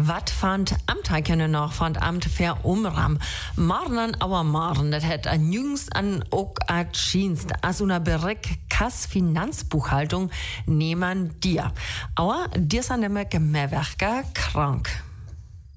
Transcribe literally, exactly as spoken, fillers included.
Wat fand Amt können noch fand Amt für Umram. Morgen aber morgen, das hat ein jüngst an auch Dienst, als una Bericht Kass Finanzbuchhaltung nehmen dir. Aber dir sind nämlich Mehrwerker krank.